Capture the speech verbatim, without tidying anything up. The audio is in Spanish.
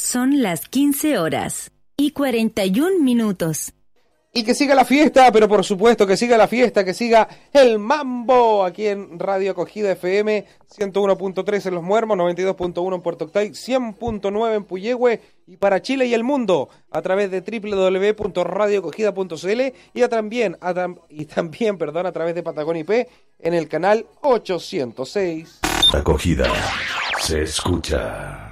Son las quince horas y cuarenta y un minutos. Y que siga la fiesta, pero por supuesto que siga la fiesta, que siga el mambo aquí en Radio Acogida F M, ciento uno punto tres en Los Muermos, noventa y dos punto uno en Puerto Octay, cien punto nueve en Puyehue y para Chile y el mundo a través de doble u doble u doble u punto radio acogida punto c l y a también, a tam, y también perdón, a través de Patagonia I P en el canal ochocientos seis. Acogida se escucha.